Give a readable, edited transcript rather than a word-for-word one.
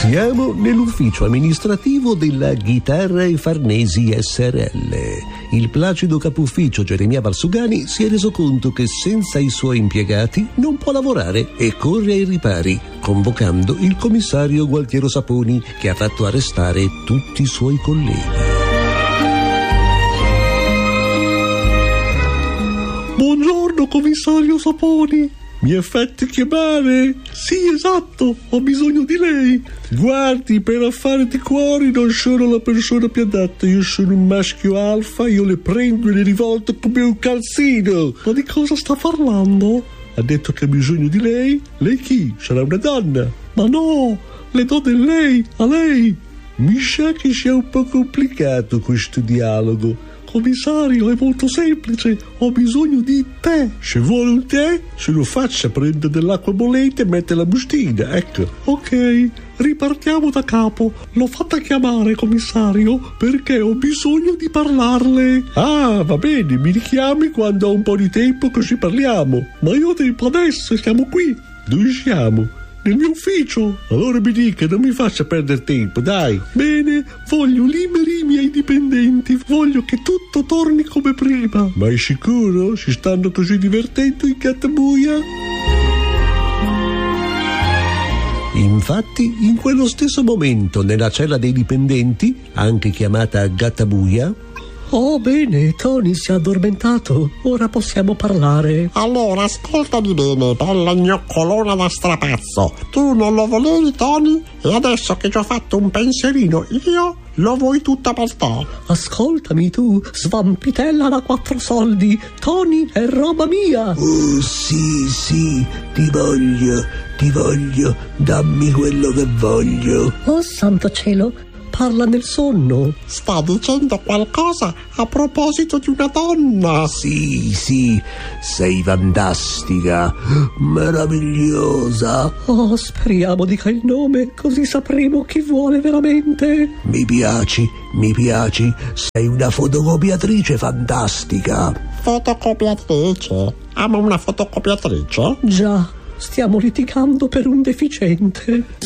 Siamo nell'ufficio amministrativo della Ghitarra e Farnesi SRL. Il placido capufficio Geremia Valsugani si è reso conto che senza i suoi impiegati non può lavorare e corre ai ripari, convocando il commissario Gualtiero Saponi, che ha fatto arrestare tutti i suoi colleghi. Buongiorno, commissario Saponi. Mi affetti chiamare? Sì, esatto, ho bisogno di lei. Guardi, per affari di cuori non sono la persona più adatta. Io sono un maschio alfa, io le prendo e le rivolto come un calzino. Ma di cosa sta parlando? Ha detto che ha bisogno di lei? Lei chi? Sarà una donna? Ma no, le do del lei, a lei. Mi sa che sia un po' complicato questo dialogo. Commissario, è molto semplice, ho bisogno di tè. Se vuole un tè, se lo faccia, prenda dell'acqua bollente e mette la bustina, ecco. Ok, ripartiamo da capo. L'ho fatta chiamare, commissario, perché ho bisogno di parlarle. Ah, va bene, mi richiami quando ho un po' di tempo, così parliamo. Ma io ho tempo adesso, siamo qui. Dove siamo? Nel mio ufficio. Allora mi dica, non mi faccia perdere tempo, dai. Bene, voglio liberi i miei dipendenti, voglio che tutto torni come prima. Ma è sicuro? Si stanno così divertendo in Gattabuia? Infatti, in quello stesso momento, nella cella dei dipendenti, anche chiamata Gattabuia... Oh, bene, Tony si è addormentato. Ora possiamo parlare. Allora, ascoltami bene, bella gnoccolona da strapazzo. Tu non lo volevi, Tony? E adesso che ci ho fatto un pensierino io, lo vuoi tutta per te? Ascoltami tu, svampitella da 4 soldi. Tony è roba mia. Oh, sì, ti voglio, dammi quello che voglio. Oh, santo cielo, parla nel sonno. Sta dicendo qualcosa a proposito di una donna? Sì, sei fantastica, meravigliosa. Oh, speriamo dica il nome, così sapremo chi vuole veramente. Mi piaci, sei una fotocopiatrice fantastica. Fotocopiatrice? Ama una fotocopiatrice? Già, stiamo litigando per un deficiente.